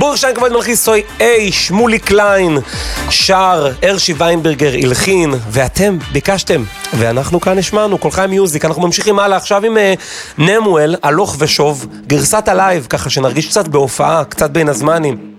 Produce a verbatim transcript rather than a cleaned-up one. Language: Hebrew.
אורך שיין כבוד מלכי סוי איי, שמולי קליין, שר, ארשי ויינברגר, הלחין, ואתם ביקשתם, ואנחנו כאן השמענו, כל חיים מיוזיק, אנחנו ממשיכים הלאה עכשיו עם uh, נמואל, הלוך ושוב, גרסת הלייב, ככה שנרגיש קצת בהופעה, קצת בין הזמנים.